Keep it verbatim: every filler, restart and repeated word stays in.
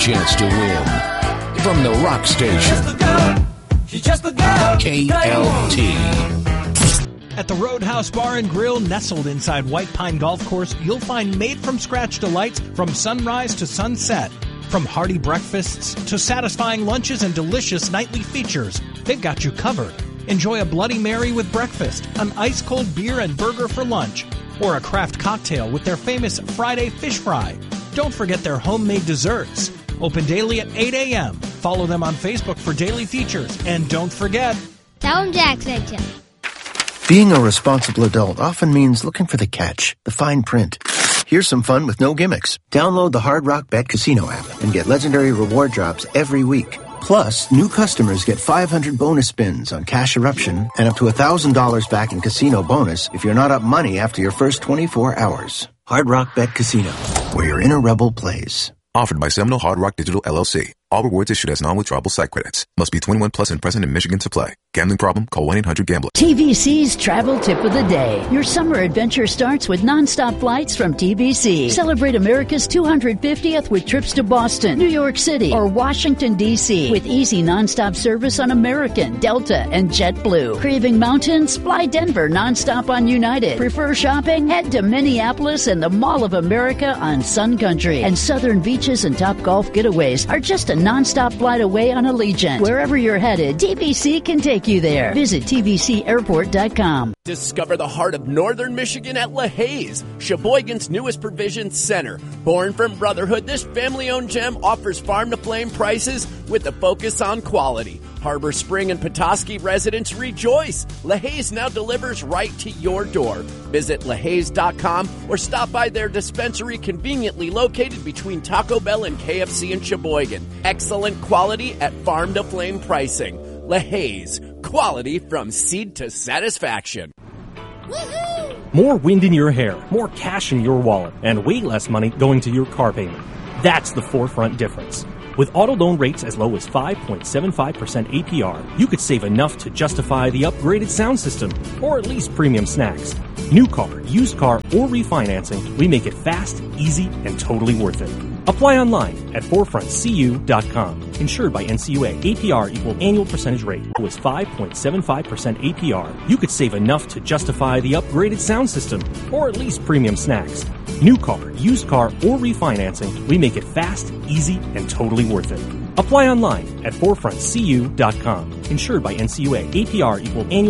chance to win. From the rock station, K L T. At the Roadhouse Bar and Grill, nestled inside White Pine Golf Course, you'll find made-from-scratch delights from sunrise to sunset. From hearty breakfasts to satisfying lunches and delicious nightly features, they've got you covered. Enjoy a Bloody Mary with breakfast, an ice-cold beer and burger for lunch, or a craft cocktail with their famous Friday fish fry. Don't forget their homemade desserts. Open daily at eight a.m. Follow them on Facebook for daily features. And don't forget... Tell them Jack sent you. Being a responsible adult often means looking for the catch, the fine print. Here's some fun with no gimmicks. Download the Hard Rock Bet Casino app and get legendary reward drops every week. Plus, new customers get five hundred bonus spins on Cash Eruption and up to one thousand dollars back in casino bonus if you're not up money after your first twenty-four hours. Hard Rock Bet Casino, where your inner rebel plays. Offered by Seminole Hard Rock Digital L L C. All rewards issued as non-withdrawable site credits. Must be twenty-one plus and present in Michigan to play. Gambling problem? Call one eight hundred gambler. T V C's Travel Tip of the Day. Your summer adventure starts with nonstop flights from T V C. Celebrate America's two hundred fiftieth with trips to Boston, New York City, or Washington, D C with easy nonstop service on American, Delta, and JetBlue. Craving mountains? Fly Denver nonstop on United. Prefer shopping? Head to Minneapolis and the Mall of America on Sun Country. And southern beaches and top golf getaways are just a nonstop flight away on Allegiant. Wherever you're headed, T V C can take you there. Visit T V C airport dot com. Discover the heart of northern Michigan at LaHaye's, Sheboygan's newest provision center. Born from brotherhood, this family-owned gem offers farm-to-flame prices with a focus on quality. Harbor Spring and Petoskey residents rejoice. LaHaye's now delivers right to your door. Visit LaHaye's dot com or stop by their dispensary conveniently located between Taco Bell and K F C in Sheboygan. Excellent quality at farm-to-flame pricing. LaHaye's, quality from seed to satisfaction. Woo-hoo! More wind in your hair, more cash in your wallet, and way less money going to your car payment. That's the Forefront difference. With auto loan rates as low as five point seven five percent A P R, you could save enough to justify the upgraded sound system, or at least premium snacks. New car, used car, or refinancing, we make it fast, easy, and totally worth it. Apply online at forefront c u dot com. Insured by N C U A. A P R equal annual percentage rate was five point seven five percent A P R. You could save enough to justify the upgraded sound system, or at least premium snacks. New car, used car, or refinancing, we make it fast, easy, and totally worth it. Apply online at forefront c u dot com. Insured by N C U A. A P R equal annual